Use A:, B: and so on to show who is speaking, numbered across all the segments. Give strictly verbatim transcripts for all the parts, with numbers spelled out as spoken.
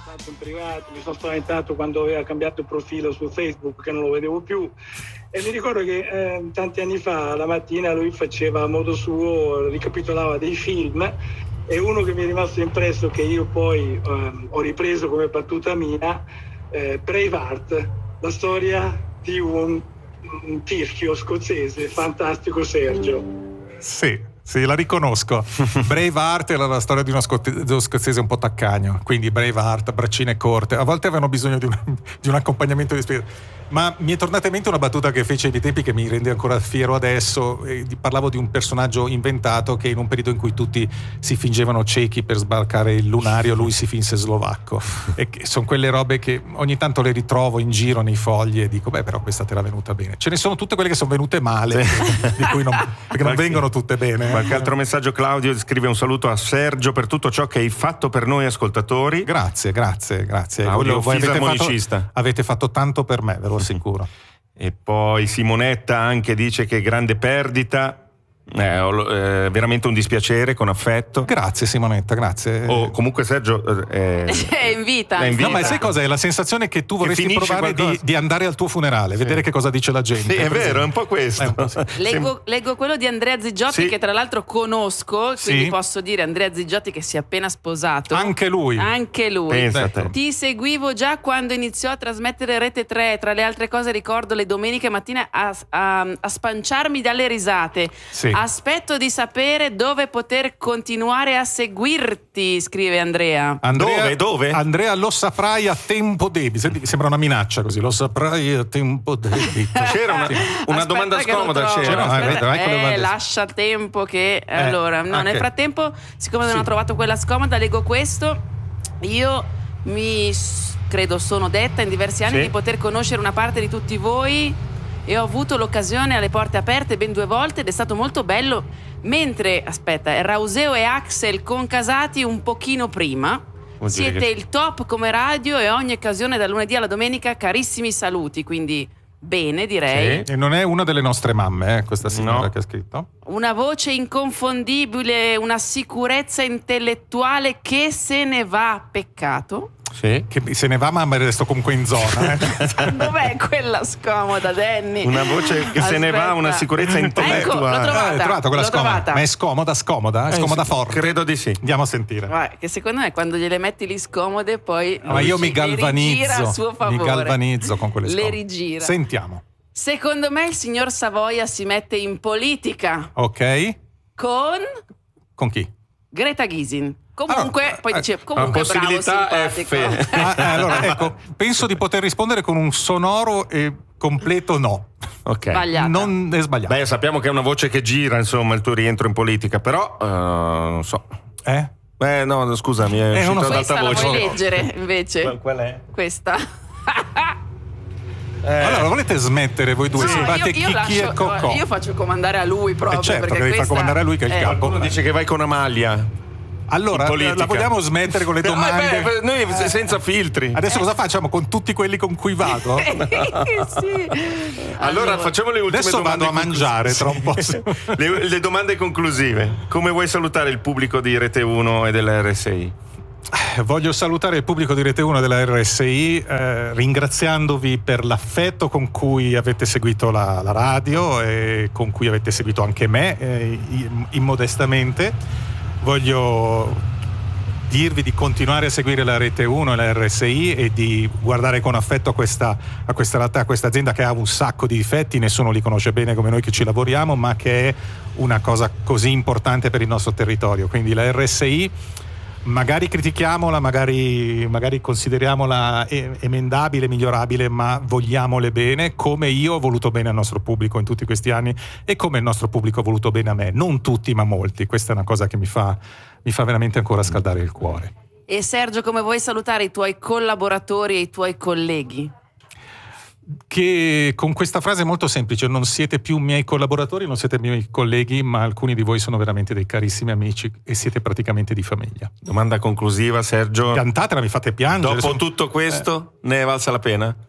A: in privato, mi sono spaventato quando aveva cambiato il profilo su Facebook, che non lo vedevo più, e mi ricordo che eh, tanti anni fa la mattina lui faceva a modo suo, ricapitolava dei film, e uno che mi è rimasto impresso, che io poi eh, ho ripreso come battuta mia, eh, Braveheart, la storia di un, un tirchio scozzese fantastico, Sergio.
B: Sì, sì, la riconosco. Braveheart era la storia di uno, scotte- di uno scozzese un po' taccagno, quindi Braveheart, braccine corte, a volte avevano bisogno di un, di un accompagnamento di spiegazione. Ma mi è tornata in mente una battuta che fece ai tempi, che mi rende ancora fiero adesso. Eh, parlavo di un personaggio inventato che in un periodo in cui tutti si fingevano cechi per sbarcare il lunario, lui si finse slovacco. E sono quelle robe che ogni tanto le ritrovo in giro nei fogli e dico, beh, però questa te l'ha venuta bene. Ce ne sono tutte quelle che sono venute male, sì. di cui non, perché non vengono tutte bene.
C: Qualche altro messaggio? Claudio scrive un saluto a Sergio per tutto ciò che hai fatto per noi ascoltatori.
B: Grazie, grazie, grazie.
C: Claudio,
B: voi avete
C: fisarmonicista.
B: fatto, avete fatto tanto per me, ve lo assicuro.
C: E poi Simonetta anche dice che grande perdita. Eh, eh, veramente un dispiacere, con affetto.
B: Grazie Simonetta, grazie.
C: O comunque Sergio eh,
D: è in vita.
C: È in vita.
B: No, ma sai cosa? È la sensazione che tu vorresti
C: che
B: provare di, di andare al tuo funerale, sì. vedere che cosa dice la gente.
C: Sì, è vero, è un po' questo.
B: Un po' sì.
D: leggo, leggo quello di Andrea Zigiotti,
C: sì.
D: che tra l'altro conosco, quindi
B: sì.
D: posso dire Andrea Zigiotti che si è appena sposato.
B: Anche lui.
D: Anche lui.
C: Pensa a te.
D: Ti seguivo già quando iniziò a trasmettere Rete tre, tra le altre cose ricordo le domeniche mattine a, a, a spanciarmi dalle risate.
B: Sì.
D: Aspetto di sapere dove poter continuare a seguirti, scrive Andrea.
B: Andrea,
C: dove? Dove?
B: Andrea, lo saprai a tempo debito. Senti, sembra una minaccia così, lo saprai a tempo debito.
C: C'era una, una domanda scomoda, c'era.
B: No,
D: Aspetta,
B: vai con le
D: eh,
B: domande.
D: lascia tempo che eh, allora, no,
B: okay.
D: nel frattempo, siccome non
B: Sì.
D: ho trovato quella scomoda, leggo questo. Io mi credo sono detta in diversi anni
C: Sì.
D: di poter conoscere una parte di tutti voi, e ho avuto l'occasione alle porte aperte ben due volte ed è stato molto bello. Mentre, aspetta, Rauseo e Axel concasati un pochino prima.
C: Vuol dire
D: Siete
C: che-
D: il top come radio e ogni occasione dal lunedì alla domenica, carissimi saluti. Quindi bene, direi.
B: E non è una delle nostre mamme, eh, questa signora
C: No.
B: che ha scritto.
D: Una voce inconfondibile, una sicurezza intellettuale che se ne va, peccato.
C: Sì.
B: Che se ne va, ma resto comunque in zona. Eh.
D: Dov'è quella scomoda, Danny?
C: Una voce che se ne va, una sicurezza intellettuale.
D: Ecco, l'ho trovata.
B: Eh, trovato quella
D: l'ho
B: scomoda.
D: trovata.
B: Ma è scomoda, scomoda, è scomoda
C: Eh, sì,
B: forte.
C: credo di sì.
B: Andiamo a sentire.
D: Vai, che secondo me quando gliele metti lì scomode poi
B: Ma io
D: lui
B: mi
D: le rigira
B: galvanizzo,
D: a suo favore.
B: mi galvanizzo con quelle
D: Le
B: scomode.
D: rigira.
B: Sentiamo.
D: Secondo me il signor Savoia si mette in politica
B: Ok?
D: con
B: Con chi?
D: Greta Gysin. Comunque,
B: Allora,
D: poi
B: eh,
D: dice comunque bravo,
C: possibilità
D: simpatico.
C: F.
B: Ah, eh, allora, ecco, penso di poter rispondere con un sonoro e completo no.
C: Ok.
D: Sbagliata.
B: Non è sbagliato.
C: Beh, sappiamo che è una voce che gira, insomma, il tuo rientro in politica, però eh, non so.
B: Eh?
C: Eh no, scusami, è
B: Eh, non lo
C: uscita
B: so.
C: ad
D: Questa
C: alta
D: la
C: voce.
D: vuoi leggere invece?
C: Qual, qual è?
D: Questa.
C: Eh,
B: Allora, volete smettere voi due?
D: No,
B: Si batte
D: io,
B: chi
D: io,
B: chi
D: lascio,
B: e cocò.
D: io faccio comandare a lui proprio
B: Eh certo,
D: perché
B: che devi far
D: questa,
B: comandare a lui che è il
D: eh,
B: capo.
C: Qualcuno dice che vai con Amalia.
B: Allora,
C: in politica.
B: la vogliamo smettere con le
C: No,
B: domande?
C: eh beh, noi senza filtri.
B: Adesso cosa facciamo con tutti quelli con cui vado?
D: sì.
C: Allora, facciamo le ultime
B: Adesso
C: domande.
B: vado a mangiare tra un po'.
C: le, le domande conclusive. Come vuoi salutare il pubblico di Rete uno e della R S I?
B: Voglio salutare il pubblico di Rete uno della R S I, eh, ringraziandovi per l'affetto con cui avete seguito la, la radio e con cui avete seguito anche me, eh, immodestamente. Voglio dirvi di continuare a seguire la Rete uno e la R S I e di guardare con affetto a questa, a questa realtà, a questa azienda che ha un sacco di difetti, nessuno li conosce bene come noi che ci lavoriamo, ma che è una cosa così importante per il nostro territorio. Quindi la R S I, magari critichiamola, magari, magari consideriamola emendabile, migliorabile, ma vogliamole bene, come io ho voluto bene al nostro pubblico in tutti questi anni e come il nostro pubblico ha voluto bene a me. Non tutti, ma molti. Questa è una cosa che mi fa, mi fa veramente ancora scaldare il cuore.
D: E Sergio, come vuoi salutare i tuoi collaboratori e i tuoi colleghi?
B: Che con questa frase molto semplice: non siete più miei collaboratori, non siete miei colleghi, ma alcuni di voi sono veramente dei carissimi amici e siete praticamente di famiglia.
C: Domanda conclusiva, Sergio.
B: Cantatela, mi fate piangere.
C: Dopo
B: sono...
C: tutto questo, eh. ne è valsa la pena?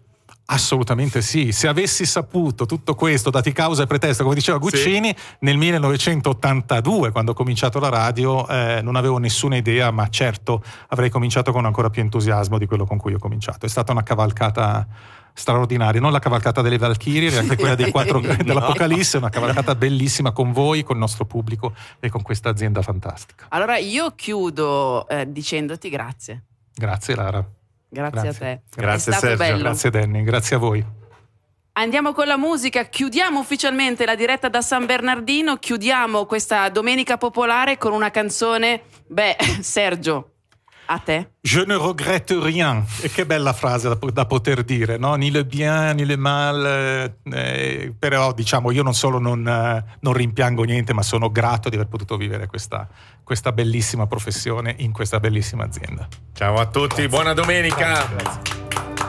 B: Assolutamente sì, se avessi saputo tutto questo, dati causa e pretesto, come diceva Guccini, sì. nel millenovecentottantadue, quando ho cominciato la radio, eh, non avevo nessuna idea, ma certo avrei cominciato con ancora più entusiasmo di quello con cui ho cominciato. È stata una cavalcata straordinaria, non la cavalcata delle Valchirie, anche quella dei quattro no. dell'Apocalisse, una cavalcata bellissima con voi, con il nostro pubblico e con questa azienda fantastica.
D: Allora io chiudo eh, dicendoti grazie.
B: Grazie Lara.
D: Grazie, grazie a te.
C: Grazie
D: È stato
C: Sergio.
D: bello.
B: Grazie Danny, grazie a voi.
D: Andiamo con la musica, chiudiamo ufficialmente la diretta da San Bernardino, chiudiamo questa domenica popolare con una canzone, beh, Sergio, a te.
B: Je ne regrette rien. E che bella frase da, da poter dire, no? Ni le bien, ni le mal. Eh, però diciamo, io non solo non, eh, non rimpiango niente, ma sono grato di aver potuto vivere questa, questa bellissima professione in questa bellissima azienda.
C: Ciao a tutti,
B: Grazie.
C: Buona domenica.
B: Grazie, grazie.